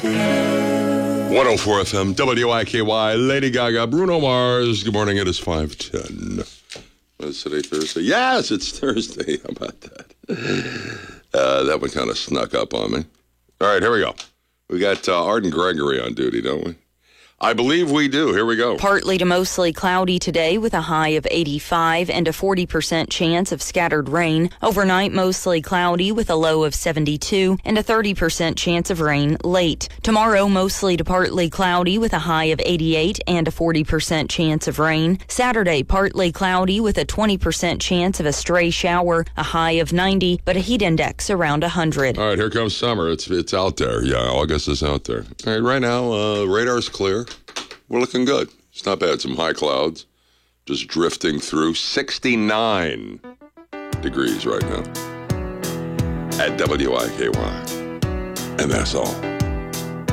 104 FM, WIKY, Lady Gaga, Bruno Mars. Good morning, it is 5:10. Is today Thursday? Yes, it's Thursday. How about that? That one kind of snuck up on me. All right, here we go. We got Arden Gregory on duty, don't we? I believe we do. Here we go. Partly to mostly cloudy today with a high of 85 and a 40% chance of scattered rain. Overnight, mostly cloudy with a low of 72 and a 30% chance of rain late. Tomorrow, mostly to partly cloudy with a high of 88 and a 40% chance of rain. Saturday, partly cloudy with a 20% chance of a stray shower, a high of 90, but a heat index around 100. All right, here comes summer. It's out there. Yeah, August is out there. All right, right now, radar's clear. We're looking good. It's not bad. Some high clouds just drifting through. 69 degrees right now at WIKY. And that's all.